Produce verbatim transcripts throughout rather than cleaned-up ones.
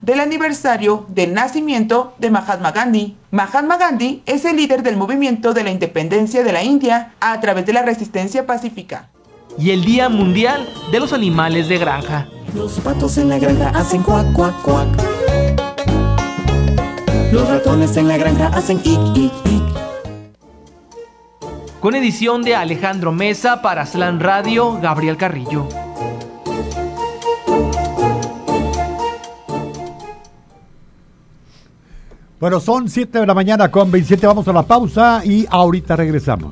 del aniversario del nacimiento de Mahatma Gandhi. Mahatma Gandhi es el líder del movimiento de la independencia de la India a través de la resistencia pacífica. Y el Día Mundial de los Animales de Granja. Los patos en la granja hacen cuac, cuac, cuac. Los ratones en la granja hacen ic, ic, ic. Con edición de Alejandro Mesa para Slam Radio, Gabriel Carrillo. Bueno, son siete de la mañana con veintisiete, vamos a la pausa y ahorita regresamos.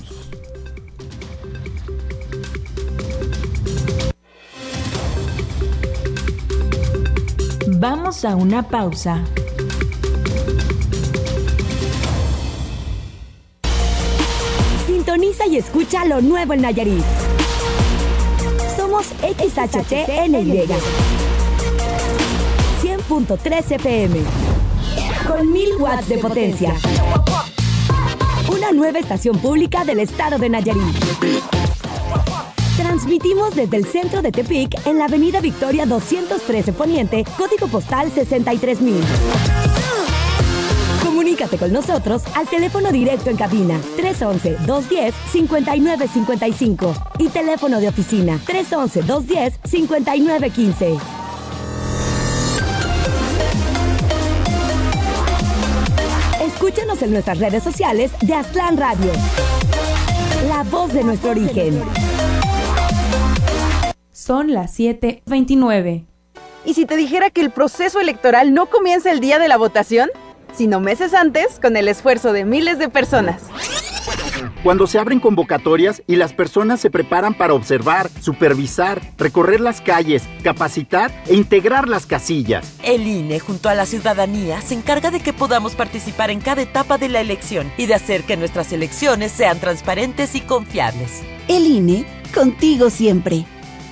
Vamos a una pausa. Sintoniza y escucha lo nuevo en Nayarit. Somos X H T N Y cien punto tres F M con mil watts de potencia. Una nueva estación pública del estado de Nayarit. Transmitimos desde el centro de Tepic en la avenida Victoria doscientos trece Poniente, código postal sesenta y tres mil. Comunícate con nosotros al teléfono directo en cabina tres once, dos diez, cincuenta y nueve cincuenta y cinco y teléfono de oficina tres once, dos diez, cincuenta y nueve quince. Escúchanos en nuestras redes sociales de Aztlán Radio. La voz de nuestro origen. Son las siete veintinueve. ¿Y si te dijera que el proceso electoral no comienza el día de la votación, sino meses antes, con el esfuerzo de miles de personas? Cuando se abren convocatorias y las personas se preparan para observar, supervisar, recorrer las calles, capacitar e integrar las casillas. El I N E, junto a la ciudadanía, se encarga de que podamos participar en cada etapa de la elección y de hacer que nuestras elecciones sean transparentes y confiables. El I N E, contigo siempre.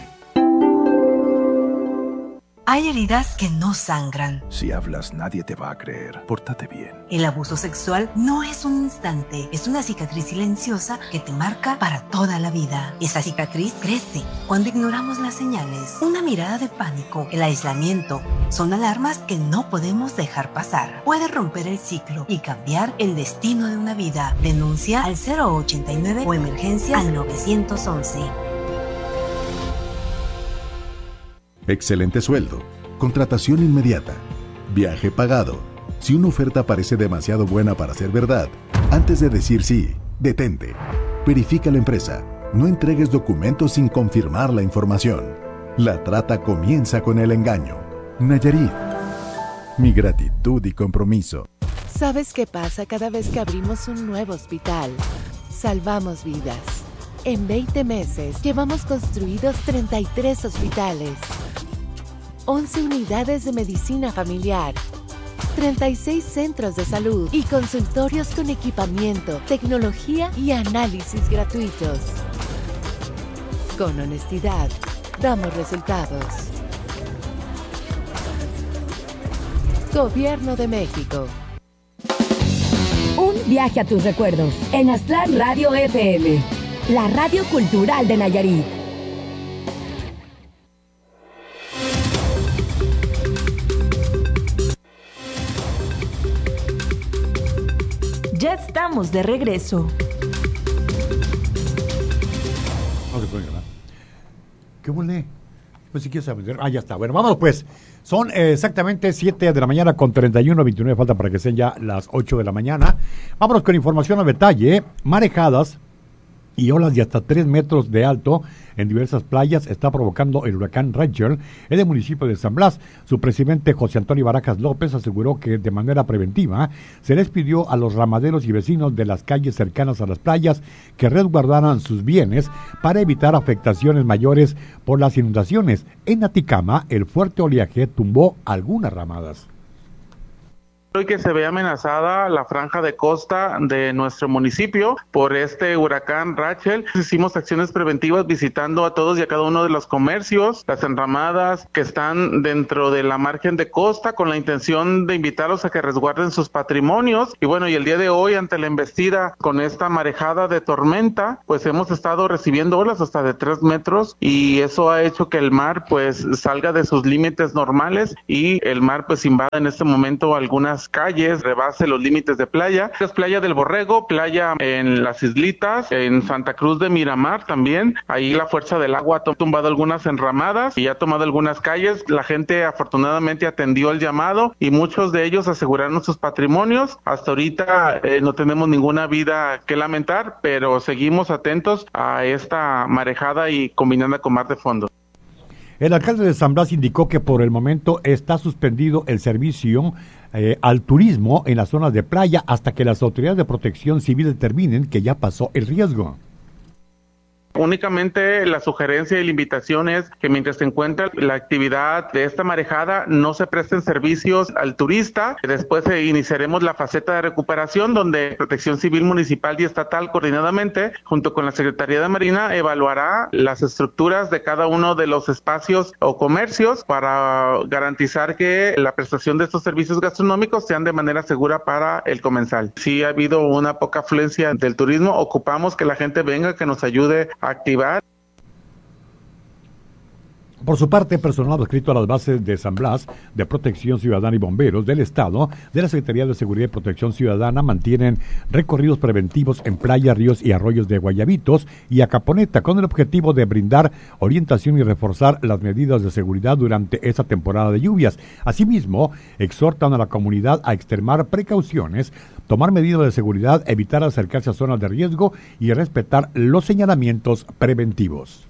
Hay heridas que no sangran. Si hablas, nadie te va a creer. Pórtate bien. El abuso sexual no es un instante, es una cicatriz silenciosa que te marca para toda la vida. Esa cicatriz crece cuando ignoramos las señales. Una mirada de pánico, el aislamiento, son alarmas que no podemos dejar pasar. Puede romper el ciclo y cambiar el destino de una vida. Denuncia al cero ochenta y nueve o emergencias al nueve once. Excelente sueldo, contratación inmediata, viaje pagado. Si una oferta parece demasiado buena para ser verdad, antes de decir sí, detente. Verifica la empresa. No entregues documentos sin confirmar la información. La trata comienza con el engaño. Nayarit. Mi gratitud y compromiso. ¿Sabes qué pasa cada vez que abrimos un nuevo hospital? Salvamos vidas. En veinte meses llevamos construidos treinta y tres hospitales, once unidades de medicina familiar, treinta y seis centros de salud y consultorios con equipamiento, tecnología y análisis gratuitos. Con honestidad, damos resultados. Gobierno de México. Un viaje a tus recuerdos en Aztlán Radio F M. La radio cultural de Nayarit. Ya estamos de regreso. ¿Qué volé? Pues si quieres saber. Ah, ya está. Bueno, vámonos pues. Son eh, exactamente siete de la mañana con treinta y uno, veintinueve. Falta para que sean ya las ocho de la mañana. Vámonos con información a detalle. Marejadas y olas de hasta tres metros de alto en diversas playas está provocando el huracán Rachel en el municipio de San Blas. Su presidente José Antonio Barajas López aseguró que de manera preventiva se les pidió a los ramaderos y vecinos de las calles cercanas a las playas que resguardaran sus bienes para evitar afectaciones mayores por las inundaciones. En Aticama, el fuerte oleaje tumbó algunas ramadas. Hoy que se ve amenazada la franja de costa de nuestro municipio por este huracán Rachel, hicimos acciones preventivas visitando a todos y a cada uno de los comercios, las enramadas que están dentro de la margen de costa, con la intención de invitarlos a que resguarden sus patrimonios. Y bueno, y el día de hoy, ante la embestida con esta marejada de tormenta, pues hemos estado recibiendo olas hasta de tres metros y eso ha hecho que el mar pues salga de sus límites normales y el mar pues invada en este momento algunas calles, rebase los límites de playa. Es playa del Borrego, playa en las Islitas, en Santa Cruz de Miramar también. Ahí la fuerza del agua ha tumbado algunas enramadas y ha tomado algunas calles. La gente afortunadamente atendió el llamado y muchos de ellos aseguraron sus patrimonios. Hasta ahorita eh, no tenemos ninguna vida que lamentar, pero seguimos atentos a esta marejada y combinada con mar de fondo. El alcalde de San Blas indicó que por el momento está suspendido el servicio eh, al turismo en las zonas de playa hasta que las autoridades de protección civil determinen que ya pasó el riesgo. Únicamente la sugerencia y la invitación es que mientras se encuentra la actividad de esta marejada no se presten servicios al turista. Después eh, iniciaremos la faceta de recuperación donde Protección Civil Municipal y Estatal coordinadamente junto con la Secretaría de Marina evaluará las estructuras de cada uno de los espacios o comercios para garantizar que la prestación de estos servicios gastronómicos sean de manera segura para el comensal. Si ha habido una poca afluencia del turismo, ocupamos que la gente venga, que nos ayude activar. Por su parte, personal adscrito a las bases de San Blas, de Protección Ciudadana y Bomberos del Estado, de la Secretaría de Seguridad y Protección Ciudadana, mantienen recorridos preventivos en playas, ríos y arroyos de Guayabitos y Acaponeta, con el objetivo de brindar orientación y reforzar las medidas de seguridad durante esta temporada de lluvias. Asimismo, exhortan a la comunidad a extremar precauciones, tomar medidas de seguridad, evitar acercarse a zonas de riesgo y respetar los señalamientos preventivos.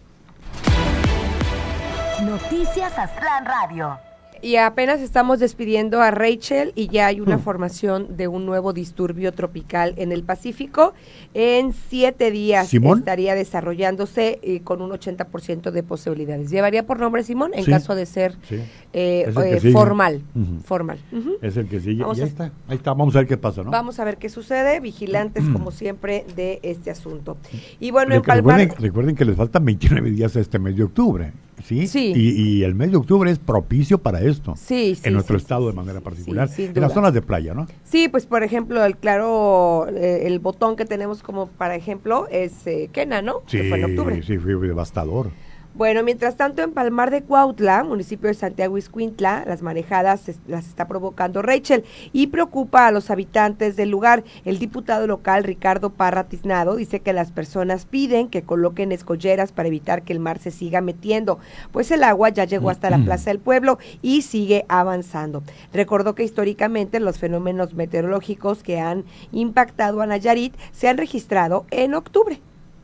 Noticias Aztlán Radio. Y apenas estamos despidiendo a Rachel y ya hay una formación de un nuevo disturbio tropical en el Pacífico. En siete días ¿Simón? estaría desarrollándose eh, con un ochenta por ciento de posibilidades. Llevaría por nombre Simón en Sí. caso de ser Sí. eh, Es el que eh, sigue. formal. Ujú. formal. Ujú. Es el que sigue. Vamos Y ahí a- está, ahí está. Vamos a ver qué pasa, ¿no? Vamos a ver qué sucede, vigilantes como siempre de este asunto. Y bueno, en Recu- Palmar... recuerden, recuerden que les faltan veintinueve días a este mes de octubre, ¿sí? Sí. Y, y el mes de octubre es propicio para esto. Sí, sí, en nuestro sí, estado de manera particular. sí, sin en las duda. zonas de playa, ¿no? Sí, pues por ejemplo, el claro, eh, el botón que tenemos como para ejemplo es eh, Quena, ¿no? Sí, Que fue en octubre. sí, fue devastador. Bueno, mientras tanto en Palmar de Cuautla, municipio de Santiago Ixcuintla, las marejadas es- las está provocando Rachel y preocupa a los habitantes del lugar. El diputado local Ricardo Parra Tiznado dice que las personas piden que coloquen escolleras para evitar que el mar se siga metiendo, pues el agua ya llegó hasta la Plaza del Pueblo y sigue avanzando. Recordó que históricamente los fenómenos meteorológicos que han impactado a Nayarit se han registrado en octubre.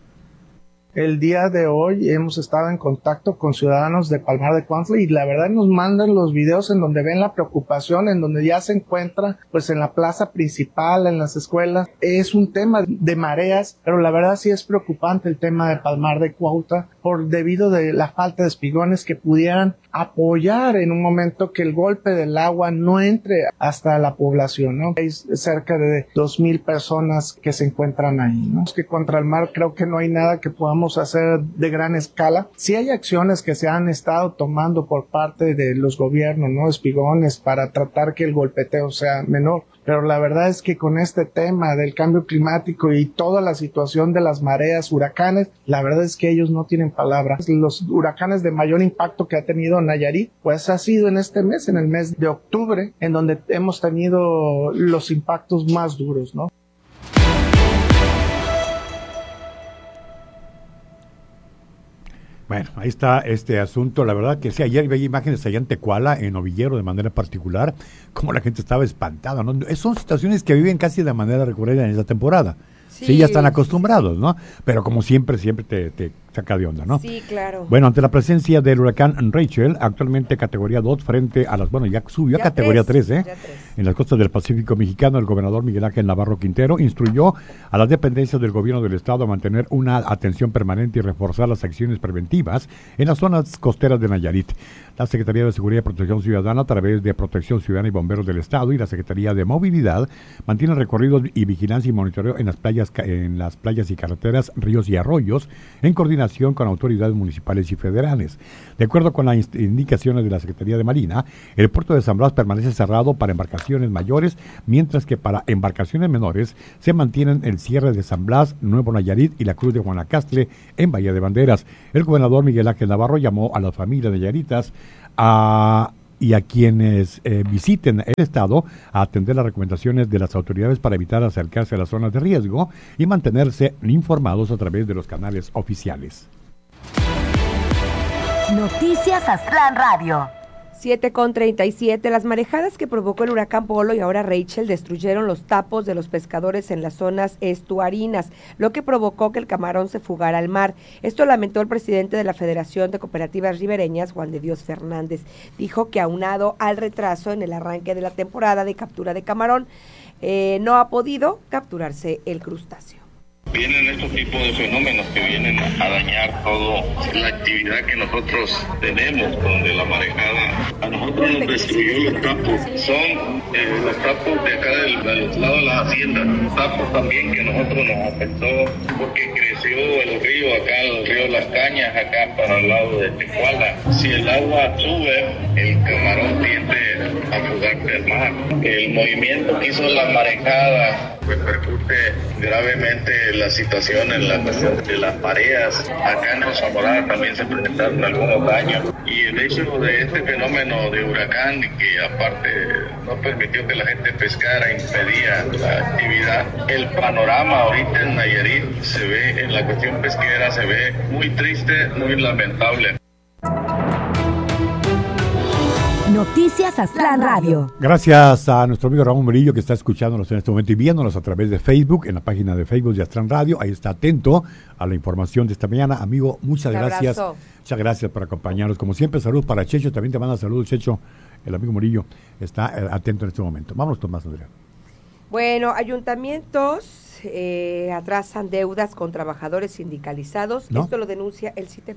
El día de hoy hemos estado en contacto con ciudadanos de Palmar de Cuautla y la verdad nos mandan los videos en donde ven la preocupación, en donde ya se encuentra pues en la plaza principal, en las escuelas. Es un tema de mareas, pero la verdad sí es preocupante el tema de Palmar de Cuautla por debido de la falta de espigones que pudieran apoyar en un momento que el golpe del agua no entre hasta la población, ¿no? Hay cerca de dos mil personas que se encuentran ahí, ¿no? Es que contra el mar creo que no hay nada que podamos hacer de gran escala. Sí hay acciones que se han estado tomando por parte de los gobiernos, ¿no? Espigones para tratar que el golpeteo sea menor. Pero la verdad es que con este tema del cambio climático y toda la situación de las mareas, huracanes, la verdad es que ellos no tienen palabras. Los huracanes de mayor impacto que ha tenido Nayarit, pues ha sido en este mes, en el mes de octubre, en donde hemos tenido los impactos más duros, ¿no? Bueno, ahí está este asunto. La verdad que sí, ayer veía imágenes allá en Tecuala, en Novillero de manera particular, como la gente estaba espantada, ¿no? Son situaciones que viven casi de manera recurrente en esta temporada. Sí, sí ya están acostumbrados, ¿no? Pero como siempre, siempre te, te saca de onda, ¿no? Sí, claro. Bueno, ante la presencia del huracán Rachel, actualmente categoría dos frente a las, bueno, ya subió ya a categoría tres, tres, ¿eh? tres. En las costas del Pacífico mexicano, el gobernador Miguel Ángel Navarro Quintero instruyó a las dependencias del gobierno del estado a mantener una atención permanente y reforzar las acciones preventivas en las zonas costeras de Nayarit. La Secretaría de Seguridad y Protección Ciudadana, a través de Protección Ciudadana y Bomberos del Estado y la Secretaría de Movilidad, mantienen recorridos y vigilancia y monitoreo en las playas, en las playas y carreteras, ríos y arroyos, en coordinación con autoridades municipales y federales. De acuerdo con las indicaciones de la Secretaría de Marina, el puerto de San Blas permanece cerrado para embarcaciones mayores, mientras que para embarcaciones menores se mantienen el cierre de San Blas, Nuevo Nayarit y la Cruz de Guanacaste en Bahía de Banderas. El gobernador Miguel Ángel Navarro llamó a las familias nayaritas a y a quienes eh, visiten el estado a atender las recomendaciones de las autoridades para evitar acercarse a las zonas de riesgo y mantenerse informados a través de los canales oficiales. Noticias Aztlán Radio. siete con treinta y siete, las marejadas que provocó el huracán Polo y ahora Rachel destruyeron los tapos de los pescadores en las zonas estuarinas, lo que provocó que el camarón se fugara al mar. Esto lamentó el presidente de la Federación de Cooperativas Ribereñas, Juan de Dios Fernández. Dijo que aunado al retraso en el arranque de la temporada de captura de camarón, eh, no ha podido capturarse el crustáceo. Vienen estos tipos de fenómenos que vienen a dañar toda la actividad que nosotros tenemos, donde la marejada a nosotros nos destruyó los tapos. Son eh, los tapos de acá del, del lado de las haciendas, tapos también que a nosotros nos afectó porque creció el río acá, el río Las Cañas, acá para el lado de Tecuala. Si el agua sube, el camarón tiende a fugarse al mar. El movimiento que hizo la marejada repercute gravemente la situación en la cuestión de las mareas. Acá en Rosa Morada también se presentaron algunos daños y el hecho de este fenómeno de huracán que aparte no permitió que la gente pescara, impedía la actividad. El panorama ahorita en Nayarit se ve, en la cuestión pesquera se ve muy triste, muy lamentable. Noticias Aztlán Radio. Gracias a nuestro amigo Ramón Murillo que está escuchándonos en este momento y viéndonos a través de Facebook, en la página de Facebook de Aztlán Radio. Ahí está atento a la información de esta mañana. Amigo, muchas Un gracias. abrazo. Muchas gracias por acompañarnos. Como siempre, saludos para Checho. También te manda saludos, Checho. El amigo Murillo está eh, atento en este momento. Vámonos con más, Andrea. Bueno, ayuntamientos eh, atrasan deudas con trabajadores sindicalizados. ¿No? Esto lo denuncia el CITEM.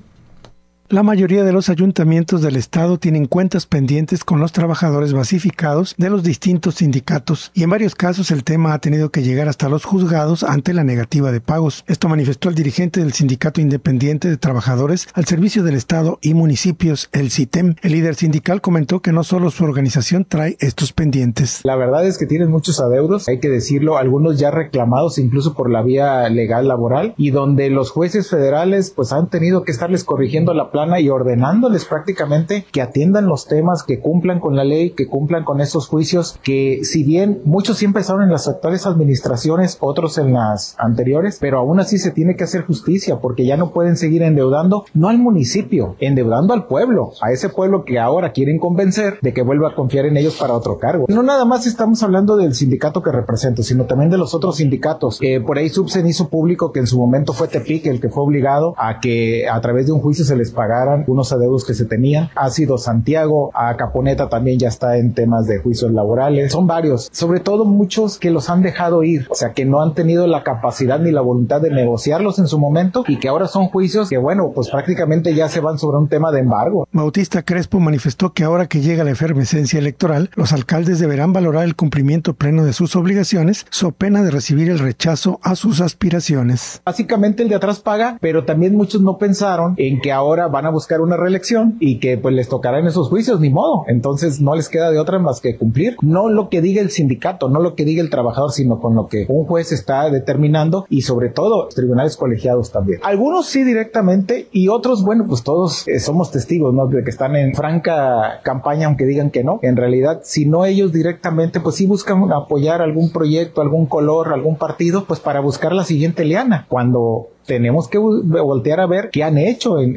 La mayoría de los ayuntamientos del estado tienen cuentas pendientes con los trabajadores basificados de los distintos sindicatos y en varios casos el tema ha tenido que llegar hasta los juzgados ante la negativa de pagos. Esto manifestó el dirigente del Sindicato Independiente de Trabajadores al Servicio del Estado y Municipios, el CITEM. El líder sindical comentó que no solo su organización trae estos pendientes. La verdad es que tienen muchos adeudos, hay que decirlo, algunos ya reclamados incluso por la vía legal laboral y donde los jueces federales pues han tenido que estarles corrigiendo la plana y ordenándoles prácticamente que atiendan los temas, que cumplan con la ley, que cumplan con esos juicios, que si bien muchos sí empezaron en las actuales administraciones, otros en las anteriores, pero aún así se tiene que hacer justicia porque ya no pueden seguir endeudando, no al municipio, endeudando al pueblo, a ese pueblo que ahora quieren convencer de que vuelva a confiar en ellos para otro cargo. No nada más estamos hablando del sindicato que represento, sino también de los otros sindicatos. Eh, por ahí Subsen hizo público que en su momento fue Tepic el que fue obligado a que a través de un juicio se les pagaran unos adeudos que se tenían. Ha sido Santiago, a Caponeta también ya está en temas de juicios laborales. Son varios, sobre todo muchos que los han dejado ir, o sea que no han tenido la capacidad ni la voluntad de negociarlos en su momento y que ahora son juicios que bueno, pues prácticamente ya se van sobre un tema de embargo. Bautista Crespo manifestó que ahora que llega la efervescencia electoral, los alcaldes deberán valorar el cumplimiento pleno de sus obligaciones, so pena de recibir el rechazo a sus aspiraciones. Básicamente el de atrás paga, pero también muchos no pensaron en que ahora van a buscar una reelección y que pues les tocarán esos juicios, ni modo, entonces no les queda de otra más que cumplir, no lo que diga el sindicato, no lo que diga el trabajador, sino con lo que un juez está determinando y sobre todo tribunales colegiados también. Algunos sí directamente y otros, bueno, pues todos eh, somos testigos, ¿no? De que están en franca campaña, aunque digan que no. En realidad, si no ellos directamente, pues sí buscan apoyar algún proyecto, algún color, algún partido, pues para buscar la siguiente liana, cuando tenemos que voltear a ver qué han hecho en sus municipios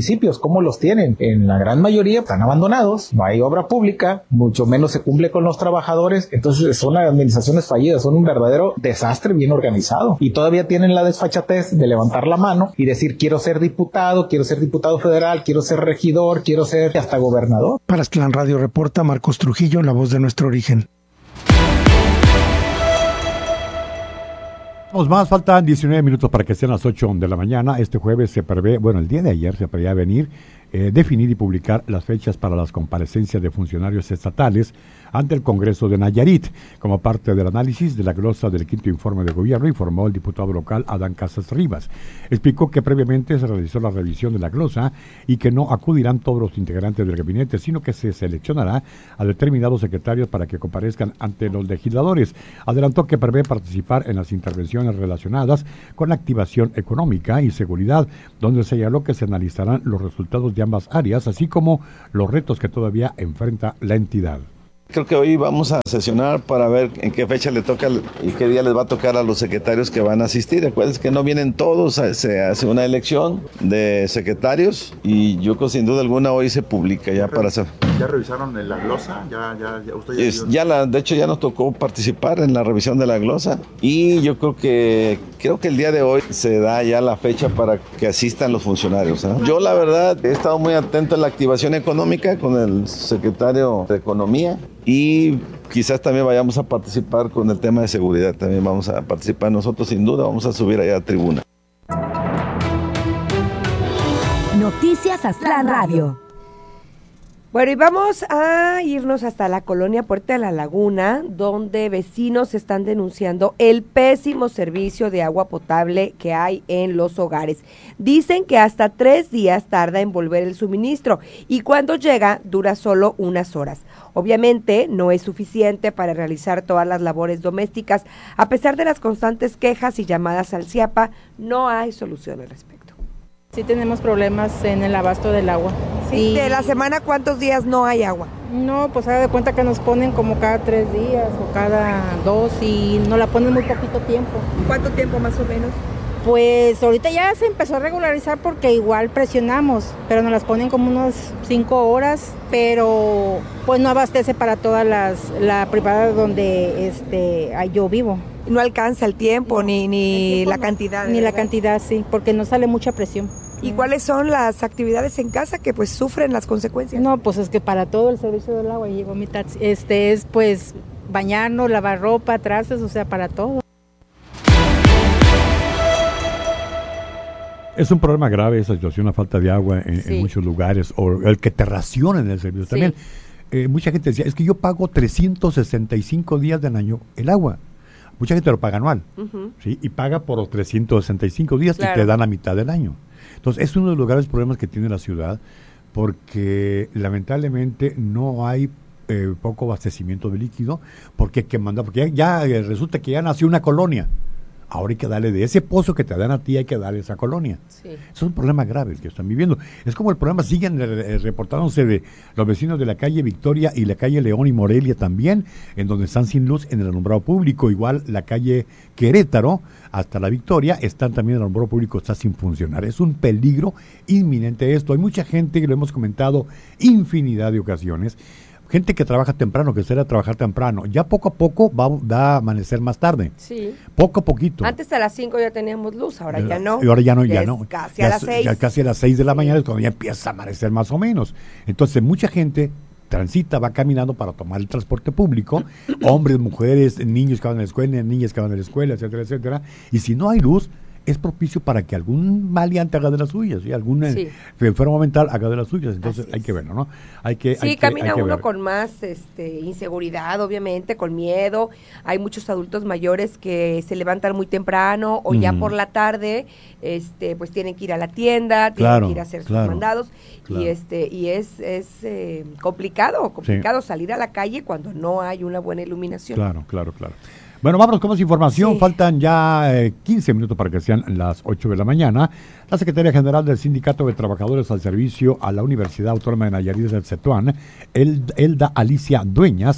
municipios, ¿cómo los tienen? En la gran mayoría están abandonados, no hay obra pública, mucho menos se cumple con los trabajadores, entonces son las administraciones fallidas, son un verdadero desastre bien organizado y todavía tienen la desfachatez de levantar la mano y decir quiero ser diputado, quiero ser diputado federal, quiero ser regidor, quiero ser hasta gobernador. Para Aztlán Radio reporta Marcos Trujillo, la voz de nuestro origen. Vamos más, faltan diecinueve minutos para que sean las ocho de la mañana. Este jueves se prevé, bueno, el día de ayer se preveía venir, eh, definir y publicar las fechas para las comparecencias de funcionarios estatales ante el Congreso de Nayarit. Como parte del análisis de la glosa del quinto informe de gobierno, informó el diputado local Adán Casas Rivas. Explicó que previamente se realizó la revisión de la glosa y que no acudirán todos los integrantes del gabinete, sino que se seleccionará a determinados secretarios para que comparezcan ante los legisladores. Adelantó que prevé participar en las intervenciones relacionadas con la activación económica y seguridad, donde señaló que se analizarán los resultados de ambas áreas, así como los retos que todavía enfrenta la entidad. Creo que hoy vamos a sesionar para ver en qué fecha le toca y qué día les va a tocar a los secretarios que van a asistir. Recuerden que no vienen todos, se hace una elección de secretarios y yo creo sin duda alguna hoy se publica ya para hacer. ¿Ya revisaron la glosa? ¿Ya, ya, ya, usted ya, es, ya la, de hecho ya nos tocó participar en la revisión de la glosa y yo creo que creo que el día de hoy se da ya la fecha para que asistan los funcionarios, ¿eh? Yo la verdad he estado muy atento a la activación económica con el secretario de Economía y quizás también vayamos a participar con el tema de seguridad, también vamos a participar nosotros sin duda, vamos a subir allá a tribuna. Noticias Aztlán Radio. Bueno, y vamos a irnos hasta la colonia Puerta de la Laguna, donde vecinos están denunciando el pésimo servicio de agua potable que hay en los hogares. Dicen que hasta tres días tarda en volver el suministro y cuando llega dura solo unas horas. Obviamente no es suficiente para realizar todas las labores domésticas. A pesar de las constantes quejas y llamadas al CIAPA, no hay solución al respecto. Sí tenemos problemas en el abasto del agua. Sí, y de la semana, ¿cuántos días no hay agua? No, pues haga de cuenta que nos ponen como cada tres días o cada dos y nos la ponen muy poquito tiempo. ¿Cuánto tiempo más o menos? Pues ahorita ya se empezó a regularizar porque igual presionamos, pero nos las ponen como unas cinco horas, pero pues no abastece para todas las, la privada donde este, yo vivo. No alcanza el tiempo, no, ni, ni el tiempo la no, cantidad. Ni la cantidad, sí, porque no sale mucha presión. ¿Y cuáles son las actividades en casa que pues sufren las consecuencias? No, pues es que para todo el servicio del agua llegó mi taxi. Este es pues bañarnos, lavar ropa, trastes, o sea, para todo. Es un problema grave esa situación, la falta de agua en, sí. en muchos lugares, o el que te racionen el servicio. Sí. También, eh, mucha gente decía, es que yo pago trescientos sesenta y cinco días del año el agua. Mucha gente lo paga anual, uh-huh. ¿sí? Y paga por los trescientos sesenta y cinco días, claro. Y te dan la mitad del año. Entonces, es uno de los graves problemas que tiene la ciudad, porque lamentablemente no hay eh, poco abastecimiento de líquido, porque hay que mandar, porque ya, ya resulta que ya nació una colonia. Ahora hay que darle de ese pozo que te dan a ti, hay que darle a esa colonia. Sí. Son problemas graves que están viviendo. Es como el problema siguen eh, reportándose de los vecinos de la calle Victoria y la calle León y Morelia también, en donde están sin luz en el alumbrado público. Igual la calle Querétaro hasta la Victoria están también el alumbrado público, está sin funcionar. Es un peligro inminente esto. Hay mucha gente que lo hemos comentado infinidad de ocasiones. Gente que trabaja temprano, que sale a trabajar temprano. Ya poco a poco va, va a amanecer más tarde. Sí. Poco a poquito. Antes a las cinco ya teníamos luz, ahora ya no. Y ahora ya no, ya, ya no. Casi ya, a las seis. Ya casi a las seis de la sí. mañana es cuando ya empieza a amanecer más o menos. Entonces mucha gente transita, va caminando para tomar el transporte público. Hombres, mujeres, niños que van a la escuela, niñas que van a la escuela, etcétera, etcétera. Y si no hay luz, es propicio para que algún maleante haga de las suyas, ¿sí? Algún sí. enfermo mental haga de las suyas, entonces Así hay es. que verlo, ¿no? Hay que, sí, hay camina que, hay uno que con más este, inseguridad, obviamente, con miedo. Hay muchos adultos mayores que se levantan muy temprano o mm. ya por la tarde, este, pues tienen que ir a la tienda, tienen claro, que ir a hacer claro, sus mandados claro. y este y es es eh, complicado, complicado sí. salir a la calle cuando no hay una buena iluminación. Claro, claro, claro. Bueno, vámonos con más información. Sí. Faltan ya eh, quince minutos para que sean las ocho de la mañana. La secretaria general del Sindicato de Trabajadores al Servicio a la Universidad Autónoma de Nayarit del CETUAN, El, Elda Alicia Dueñas,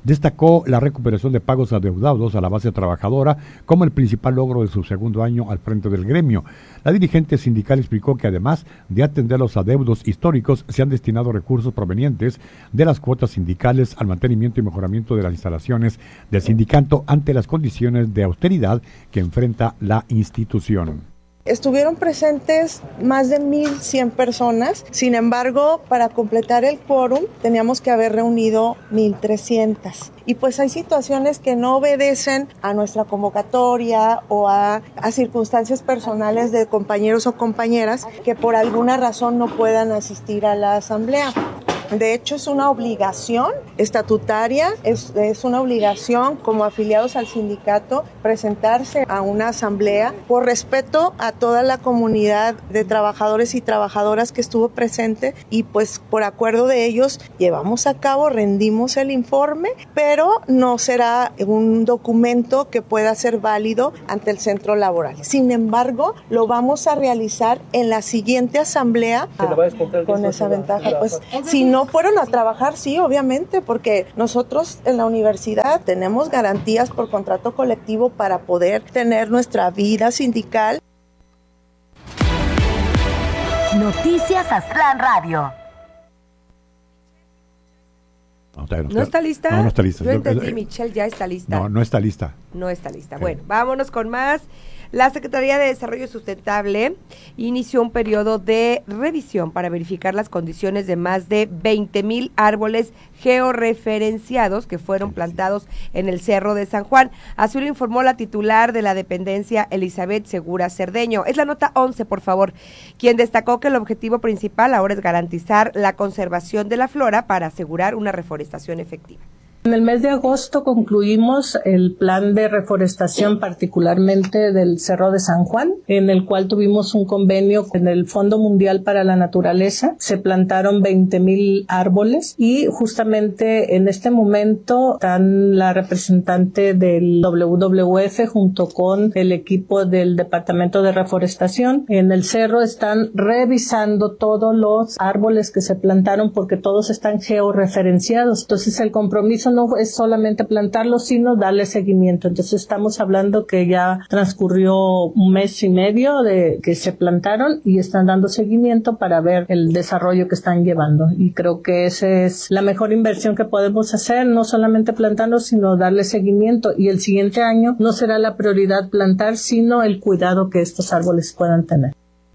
destacó la recuperación de pagos adeudados a la base trabajadora como el principal logro de su segundo año al frente del gremio. La dirigente sindical explicó que además de atender los adeudos históricos, se han destinado recursos provenientes de las cuotas sindicales al mantenimiento y mejoramiento de las instalaciones del sindicato ante las condiciones de austeridad que enfrenta la institución. Estuvieron presentes más de mil cien personas, sin embargo, para completar el quórum teníamos que haber reunido mil trescientas. Y pues hay situaciones que no obedecen a nuestra convocatoria o a, a circunstancias personales de compañeros o compañeras que por alguna razón no puedan asistir a la asamblea. De hecho, es una obligación estatutaria, es, es una obligación como afiliados al sindicato presentarse a una asamblea por respeto a toda la comunidad de trabajadores y trabajadoras que estuvo presente y pues por acuerdo de ellos llevamos a cabo, rendimos el informe, pero no será un documento que pueda ser válido ante el centro laboral. Sin embargo, lo vamos a realizar en la siguiente asamblea con esa ventaja. Pues si no fueron a trabajar, sí, obviamente, porque nosotros en la universidad tenemos garantías por contrato colectivo para poder tener nuestra vida sindical. Noticias Aztlán Radio. No, no, ¿No está lista? No, no está lista. Yo entendí, Michelle ya está lista. No, no está lista. No está lista. Eh. Bueno, vámonos con más. La Secretaría de Desarrollo Sustentable inició un periodo de revisión para verificar las condiciones de más de veinte mil árboles georreferenciados que fueron plantados en el Cerro de San Juan. Así lo informó la titular de la dependencia, Elizabeth Segura Cerdeño. Es la nota once, por favor, quien destacó que el objetivo principal ahora es garantizar la conservación de la flora para asegurar una reforestación efectiva. En el mes de agosto concluimos el plan de reforestación particularmente del Cerro de San Juan, en el cual tuvimos un convenio con el Fondo Mundial para la Naturaleza. Se plantaron veinte mil árboles y justamente en este momento están la representante del W W F junto con el equipo del Departamento de Reforestación. En el cerro están revisando todos los árboles que se plantaron porque todos están georreferenciados. Entonces el compromiso no es solamente plantarlos, sino darle seguimiento. Entonces estamos hablando que ya transcurrió un mes y medio de que se plantaron y están dando seguimiento para ver el desarrollo que están llevando. Y creo que esa es la mejor inversión que podemos hacer, no solamente plantarlos, sino darle seguimiento. Y el siguiente año no será la prioridad plantar, sino el cuidado que estos árboles puedan tener.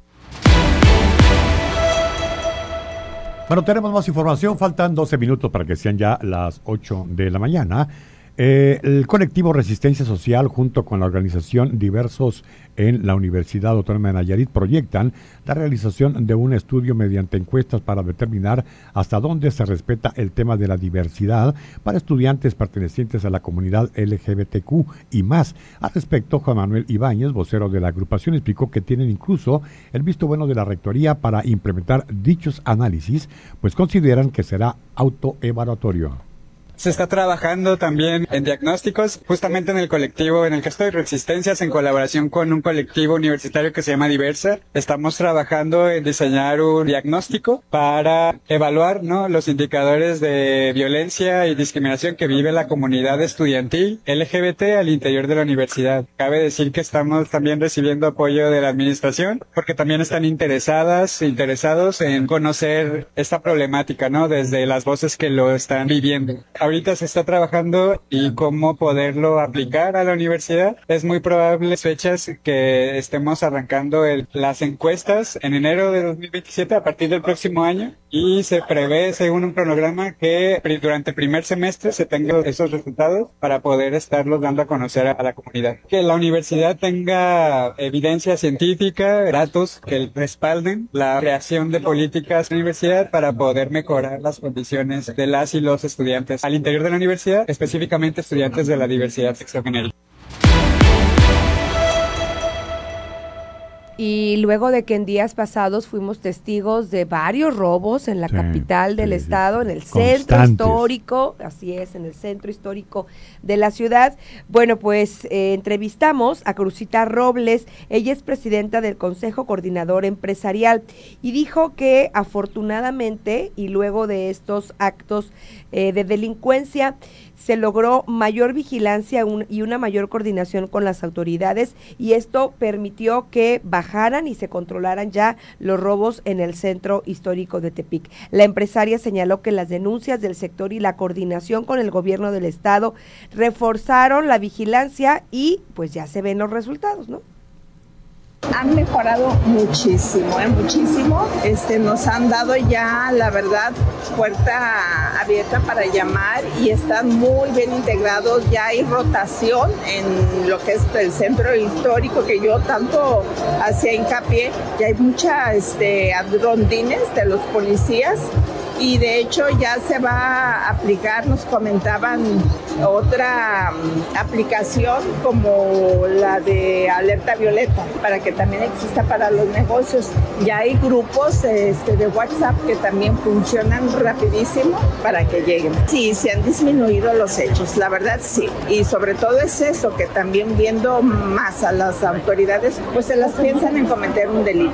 Bueno, tenemos más información, faltan doce minutos para que sean ya las ocho de la mañana. Eh, el colectivo Resistencia Social junto con la organización Diversos en la Universidad Autónoma de Nayarit proyectan la realización de un estudio mediante encuestas para determinar hasta dónde se respeta el tema de la diversidad para estudiantes pertenecientes a la comunidad L G B T Q y más. Al respecto, Juan Manuel Ibáñez, vocero de la agrupación, explicó que tienen incluso el visto bueno de la Rectoría para implementar dichos análisis, pues consideran que será autoevaluatorio. Se está trabajando también en diagnósticos, justamente en el colectivo en el que estoy, Resistencias, en colaboración con un colectivo universitario que se llama Diversa. Estamos trabajando en diseñar un diagnóstico para evaluar, ¿no?, los indicadores de violencia y discriminación que vive la comunidad estudiantil L G B T al interior de la universidad. Cabe decir que estamos también recibiendo apoyo de la administración, porque también están interesadas, interesados en conocer esta problemática, ¿no?, desde las voces que lo están viviendo. Ahorita se está trabajando y cómo poderlo aplicar a la universidad. Es muy probable fechas que estemos arrancando el, las encuestas en enero de dos mil veintisiete a partir del próximo año y se prevé, según un cronograma, que durante el primer semestre se tengan esos resultados para poder estarlos dando a conocer a, a la comunidad. Que la universidad tenga evidencia científica, datos que respalden la creación de políticas en la universidad para poder mejorar las condiciones de las y los estudiantes al interior de la universidad, específicamente estudiantes de la diversidad sexogenérica. Y luego de que en días pasados fuimos testigos de varios robos en la sí, capital del sí, estado, en el centro histórico, así es, en el centro histórico de la ciudad, bueno, pues eh, entrevistamos a Cruzita Robles, ella es presidenta del Consejo Coordinador Empresarial, y dijo que afortunadamente, y luego de estos actos eh, de delincuencia, se logró mayor vigilancia un, y una mayor coordinación con las autoridades, y esto permitió que bajaran y se controlaran ya los robos en el centro histórico de Tepic. La empresaria señaló que las denuncias del sector y la coordinación con el gobierno del estado reforzaron la vigilancia y pues ya se ven los resultados, ¿no? Han mejorado muchísimo, ¿eh? muchísimo. Este, nos han dado ya, la verdad, puerta abierta para llamar y están muy bien integrados. Ya hay rotación en lo que es el centro histórico que yo tanto hacía hincapié. Ya hay mucha este, rondines de los policías. Y de hecho ya se va a aplicar, nos comentaban, otra um, aplicación como la de alerta violeta, para que también exista para los negocios. Ya hay grupos este, de WhatsApp que también funcionan rapidísimo para que lleguen. Sí, se han disminuido los hechos, la verdad sí. Y sobre todo es eso, que también viendo más a las autoridades, pues se las piensan en cometer un delito.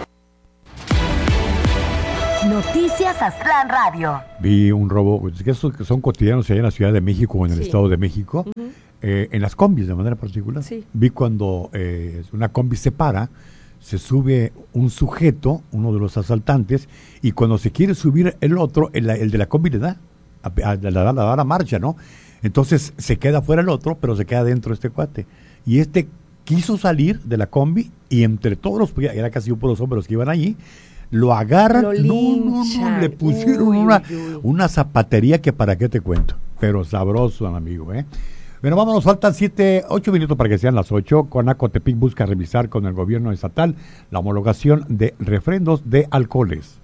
Noticias Aztlán Radio. Vi un robo, que estos que son cotidianos allá en la Ciudad de México o en el sí. Estado de México, uh-huh. eh, en las combis de manera particular. Sí. Vi cuando eh, una combi se para, se sube un sujeto, uno de los asaltantes, y cuando se quiere subir el otro, el, el de la combi le da, a, a, le da, le da la marcha, ¿no? Entonces se queda fuera el otro, pero se queda dentro este cuate. Y este quiso salir de la combi y entre todos los, era casi un puros hombres que iban allí, lo agarran, lo no, no, no, le pusieron uy, una, uy. una zapatería que para qué te cuento, pero sabroso, amigo, ¿eh? Bueno, vámonos, faltan siete, ocho minutos para que sean las ocho. Conaco Tepic busca revisar con el gobierno estatal la homologación de refrendos de alcoholes.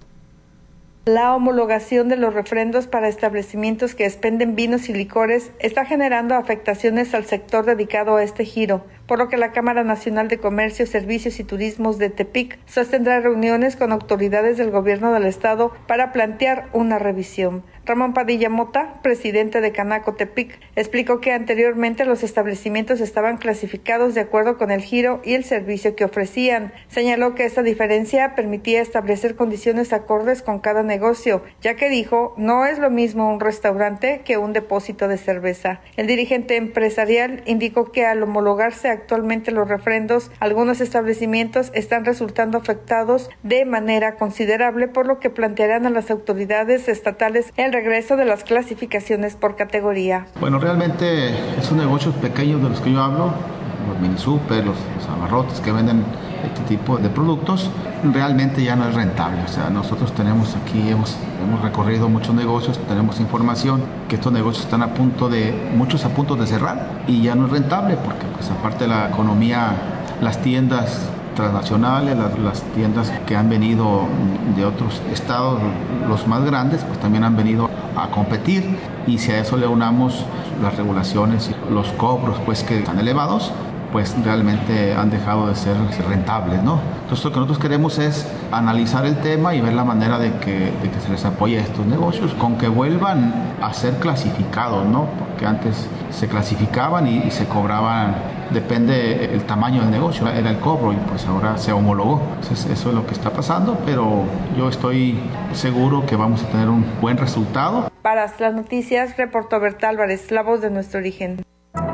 La homologación de los refrendos para establecimientos que expenden vinos y licores está generando afectaciones al sector dedicado a este giro, por lo que la Cámara Nacional de Comercio, Servicios y Turismos de Tepic sostendrá reuniones con autoridades del gobierno del estado para plantear una revisión. Ramón Padilla Mota, presidente de Canaco Tepic, explicó que anteriormente los establecimientos estaban clasificados de acuerdo con el giro y el servicio que ofrecían. Señaló que esta diferencia permitía establecer condiciones acordes con cada negocio, ya que dijo, no es lo mismo un restaurante que un depósito de cerveza. El dirigente empresarial indicó que al homologarse actualmente los refrendos, algunos establecimientos están resultando afectados de manera considerable, por lo que plantearán a las autoridades estatales el regreso de las clasificaciones por categoría. Bueno, realmente esos negocios pequeños de los que yo hablo, los mini super, los, los abarrotes que venden este tipo de productos, realmente ya no es rentable. O sea, nosotros tenemos aquí, hemos, hemos recorrido muchos negocios, tenemos información que estos negocios están a punto de, muchos a punto de cerrar y ya no es rentable porque pues aparte de la economía, las tiendas transnacionales, las, las tiendas que han venido de otros estados, los más grandes, pues también han venido a competir, y si a eso le unamos las regulaciones y los cobros pues que están elevados, pues realmente han dejado de ser rentables, ¿no? Entonces lo que nosotros queremos es analizar el tema y ver la manera de que, de que se les apoye a estos negocios, con que vuelvan a ser clasificados, ¿no? Porque antes se clasificaban y, y se cobraban, depende el tamaño del negocio, era el cobro, y pues ahora se homologó. Entonces eso es lo que está pasando, pero yo estoy seguro que vamos a tener un buen resultado. Para las noticias, reportó Berta Álvarez, la voz de nuestro origen.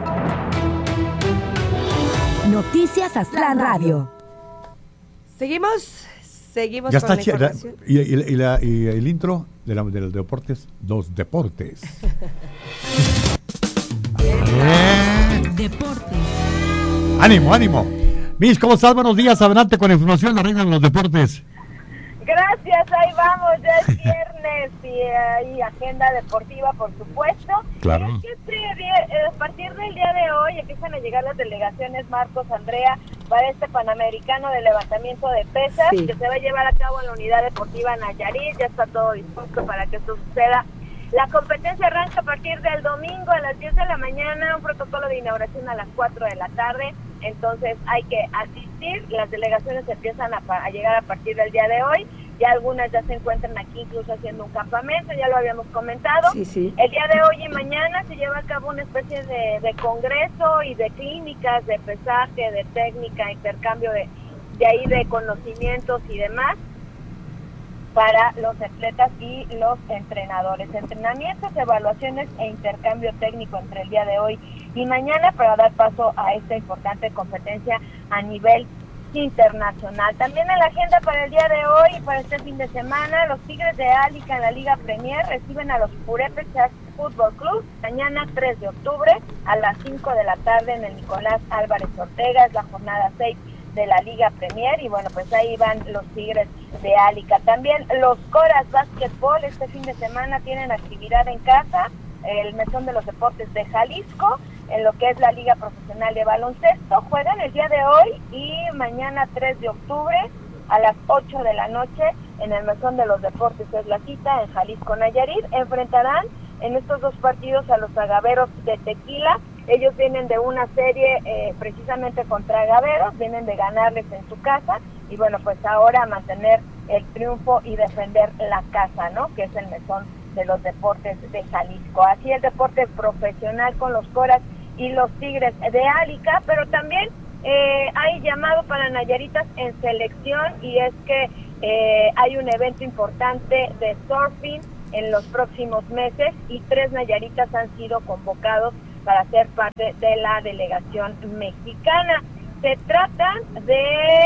Noticias Aztlán Radio. Seguimos, seguimos ya con está la información. Y, y, y, la, y el intro de, la, de los deportes, los deportes. eh. Deportes. Ánimo, ánimo. Miss, ¿cómo estás? Buenos días, adelante con la información, la reina de los deportes. Gracias, ahí vamos, ya es viernes y hay agenda deportiva, por supuesto. Claro. Y es que este día, a partir del día de hoy empiezan a llegar las delegaciones, Marcos, Andrea, para este Panamericano de levantamiento de pesas, sí, que se va a llevar a cabo en la Unidad Deportiva Nayarit. Ya está todo dispuesto para que esto suceda. La competencia arranca a partir del domingo a las diez de la mañana, un protocolo de inauguración a las cuatro de la tarde, entonces hay que asistir. Las delegaciones empiezan a, a llegar a partir del día de hoy, ya algunas ya se encuentran aquí incluso haciendo un campamento, ya lo habíamos comentado. Sí, sí. El día de hoy y mañana se lleva a cabo una especie de, de congreso y de clínicas de pesaje, de técnica, intercambio de, de ahí de conocimientos y demás. para los atletas y los entrenadores. Entrenamientos, evaluaciones e intercambio técnico entre el día de hoy y mañana para dar paso a esta importante competencia a nivel internacional. También en la agenda para el día de hoy y para este fin de semana, los Tigres de Álica en la Liga Premier reciben a los Purépechas Fútbol Club mañana tres de octubre a las cinco de la tarde en el Nicolás Álvarez Ortega. Es la jornada seis de la Liga Premier y bueno, pues ahí van los Tigres de Álica. También los Coras Básquetbol este fin de semana tienen actividad en casa, el Mesón de los Deportes de Jalisco, en lo que es la Liga Profesional de Baloncesto. Juegan el día de hoy y mañana tres de octubre a las ocho de la noche en el Mesón de los Deportes, es la cita en Jalisco, Nayarit. Enfrentarán en estos dos partidos a los Agaveros de Tequila. Ellos vienen de una serie eh, precisamente contra Agaveros, vienen de ganarles en su casa y bueno, pues ahora mantener el triunfo y defender la casa, ¿no? Que es el Mesón de los Deportes de Jalisco. Así el deporte profesional con los Coras y los Tigres de Álica, pero también eh, hay llamado para Nayaritas en selección y es que eh, hay un evento importante de surfing en los próximos meses y tres Nayaritas han sido convocados para ser parte de la delegación mexicana. Se trata de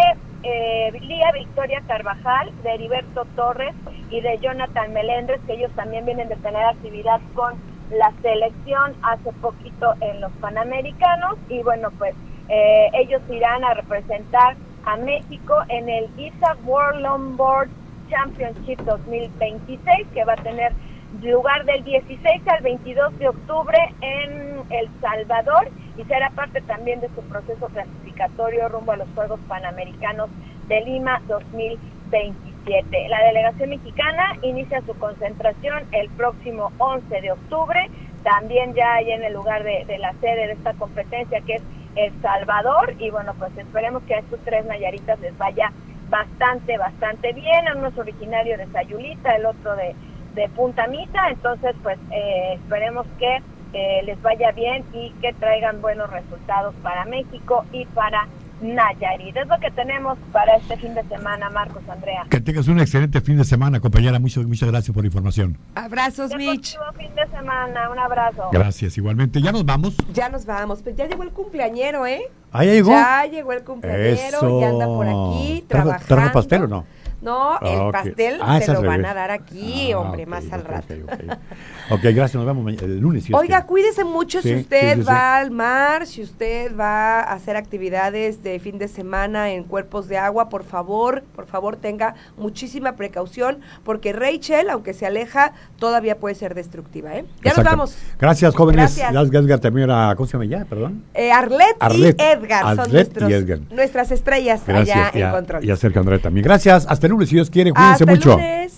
eh, Lía Victoria Carvajal, de Heriberto Torres y de Jonathan Melendres, que ellos también vienen de tener actividad con la selección hace poquito en los Panamericanos y bueno, pues eh, ellos irán a representar a México en el I S A World Longboard Championship dos mil veintiséis, que va a tener lugar del dieciséis al veintidós de octubre en El Salvador y será parte también de su proceso clasificatorio rumbo a los Juegos Panamericanos de Lima dos mil veintisiete. La delegación mexicana inicia su concentración el próximo once de octubre, también ya hay en el lugar de, de la sede de esta competencia que es El Salvador y bueno, pues esperemos que a estos tres Nayaritas les vaya bastante, bastante bien. Uno es originario de Sayulita, el otro de, de Punta Mita, entonces pues eh, esperemos que eh, les vaya bien y que traigan buenos resultados para México y para Nayarit. Es lo que tenemos para este fin de semana, Marcos, Andrea. Que tengas un excelente fin de semana, compañera. Muchas, muchas gracias por la información. Abrazos, Mitch. Fin de semana, un abrazo. Gracias, igualmente. Ya nos vamos. Ya nos vamos. Pues ya llegó el cumpleañero, ¿eh? ¿Ah, ya llegó? Ya llegó el cumpleañero, Eso. ya anda por aquí ¿Trajo, trabajando. ¿Trajo pastel o no? No, el Ah, okay. pastel ah, se lo van revés. a dar aquí, ah, hombre, okay, más al okay, rato. Okay, okay. ok, gracias, nos vemos mañana, el lunes. Si Oiga, es que... cuídese mucho sí, si usted sí, sí, va sí. al mar, si usted va a hacer actividades de fin de semana en cuerpos de agua, por favor, por favor tenga muchísima precaución, porque Rachel, aunque se aleja, todavía puede ser destructiva, ¿eh? Ya Exacto. nos vamos. Gracias, jóvenes. Gracias. Gracias, Edgar, también a, ¿cómo se llama ya? Perdón. Eh, Arlet, Arlet. y Edgar son Arlet nuestros, y Edgar. nuestras estrellas Gracias, allá y en a, control. y a Sergio André también. Gracias, hasta el lunes, si Dios quiere, cuídense Hasta mucho. el lunes.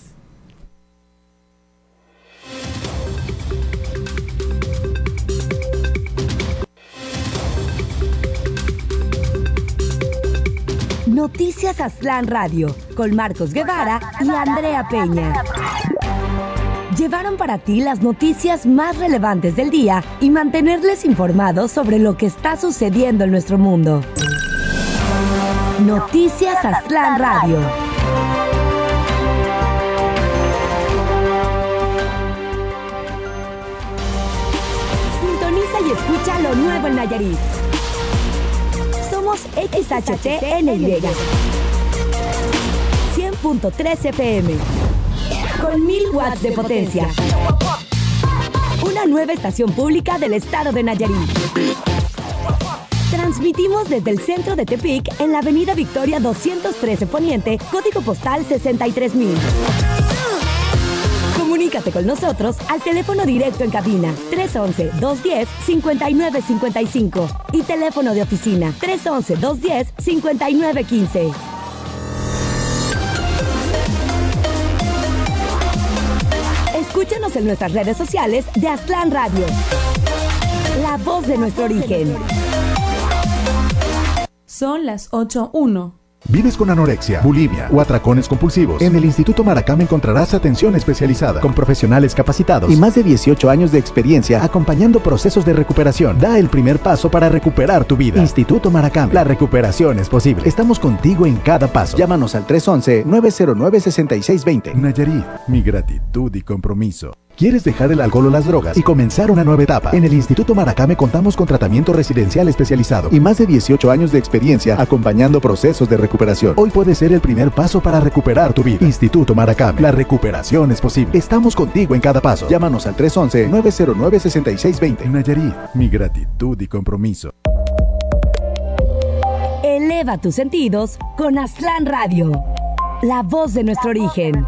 Noticias Aztlán Radio, con Marcos Guevara y Andrea Peña. Llevaron para ti las noticias más relevantes del día y mantenerles informados sobre lo que está sucediendo en nuestro mundo. Noticias Aztlán Radio. Sintoniza y escucha lo nuevo en Nayarit. Somos X H T N Y cien punto tres F M con mil watts de potencia. Una nueva estación pública del estado de Nayarit. Transmitimos desde el centro de Tepic en la avenida Victoria doscientos trece Poniente, código postal sesenta y tres mil. Comunícate con nosotros al teléfono directo en cabina tres once, dos diez, cincuenta y nueve cincuenta y cinco y teléfono de oficina tres once, dos diez, cincuenta y nueve quince. Escúchanos en nuestras redes sociales de Aztlán Radio. La voz de nuestro origen. Son las ocho uno. ¿Vives con anorexia, bulimia o atracones compulsivos? En el Instituto Maracame encontrarás atención especializada con profesionales capacitados y más de dieciocho años de experiencia acompañando procesos de recuperación. Da el primer paso para recuperar tu vida. Instituto Maracame, la recuperación es posible. Estamos contigo en cada paso. Llámanos al tres once, nueve cero nueve, seis seis dos cero. Nayarit, mi gratitud y compromiso. ¿Quieres dejar el alcohol o las drogas y comenzar una nueva etapa? En el Instituto Maracame contamos con tratamiento residencial especializado y más de dieciocho años de experiencia acompañando procesos de recuperación. Hoy puede ser el primer paso para recuperar tu vida. Instituto Maracame, la recuperación es posible. Estamos contigo en cada paso. Llámanos al tres once, nueve cero nueve, seis seis dos cero. Nayarit, mi gratitud y compromiso. Eleva tus sentidos con Aztlán Radio, la voz de nuestro origen.